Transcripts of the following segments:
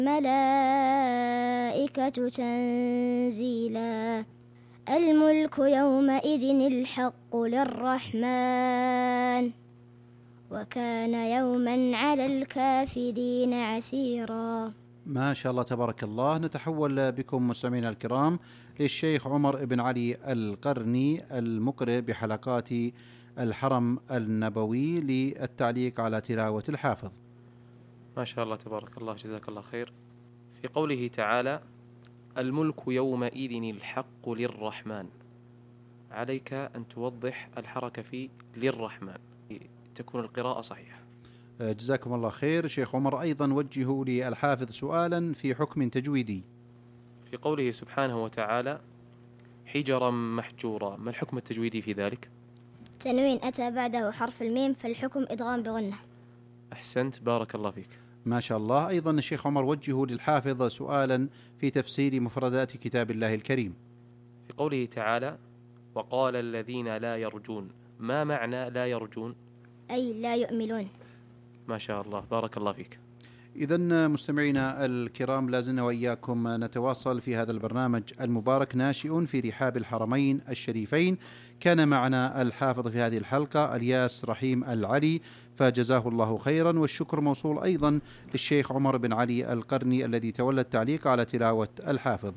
الملائكة تنزيلا الملك يومئذ الحق للرحمن وكان يوما على الكافرين عسيرا. ما شاء الله تبارك الله. نتحول بكم مستمعينا الكرام للشيخ عمر بن علي القرني المقرئ بحلقات الحرم النبوي للتعليق على تلاوة الحافظ. ما شاء الله تبارك الله، جزاك الله خير. في قوله تعالى الملك يومئذ الحق للرحمن، عليك أن توضح الحركة في للرحمن تكون القراءة صحيحة. جزاكم الله خير. شيخ عمر أيضا وجهوا للحافظ سؤالا في حكم تجويدي. في قوله سبحانه وتعالى حجرا محجورا، ما الحكم التجويدي في ذلك؟ تنوين أتى بعده حرف الميم فالحكم إدغام بغنة. أحسنت، بارك الله فيك. ما شاء الله. أيضا الشيخ عمر وجهوا للحافظ سؤالا في تفسير مفردات كتاب الله الكريم. في قوله تعالى وقال الذين لا يرجون، ما معنى لا يرجون؟ أي لا يؤملون. ما شاء الله، بارك الله فيك. إذن مستمعينا الكرام، لازلنا وإياكم نتواصل في هذا البرنامج المبارك ناشئ في رحاب الحرمين الشريفين. كان معنا الحافظ في هذه الحلقة الياس رحيم العلي، فجزاه الله خيرا، والشكر موصول أيضا للشيخ عمر بن علي القرني الذي تولى التعليق على تلاوة الحافظ.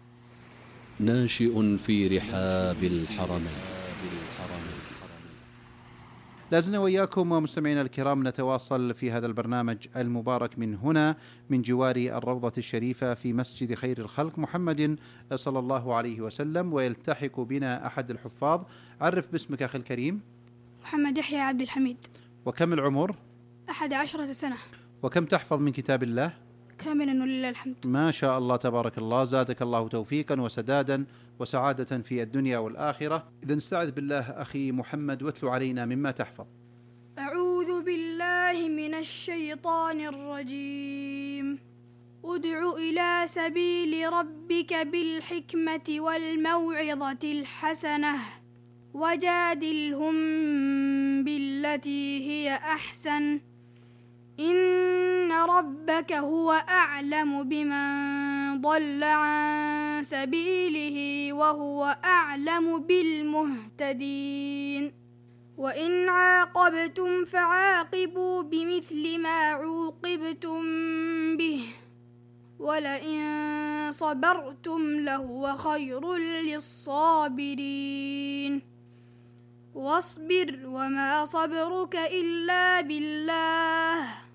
ناشئ في رحاب الحرمين. لازلنا وإياكم ومستمعينا الكرام نتواصل في هذا البرنامج المبارك من هنا من جوار الروضة الشريفة في مسجد خير الخلق محمد صلى الله عليه وسلم، ويلتحق بنا أحد الحفاظ. عرف باسمك أخي الكريم. محمد يحيى عبد الحميد. وكم العمر؟ 11 سنة. وكم تحفظ من كتاب الله؟ كاملا ولله الحمد. ما شاء الله تبارك الله، زادك الله توفيقا وسدادا وسعادة في الدنيا والآخرة. إذن استعذ بالله أخي محمد واتلو علينا مما تحفظ. أعوذ بالله من الشيطان الرجيم. ادع إلى سبيل ربك بالحكمة والموعظة الحسنة وجادلهم بالتي هي أحسن إن ربك هو أعلم بمن ضل عن سبيله وهو أعلم بالمهتدين. وإن عاقبتم فعاقبوا بمثل ما عوقبتم به ولئن صبرتم لهو خير للصابرين. واصبر وما صبرك إلا بالله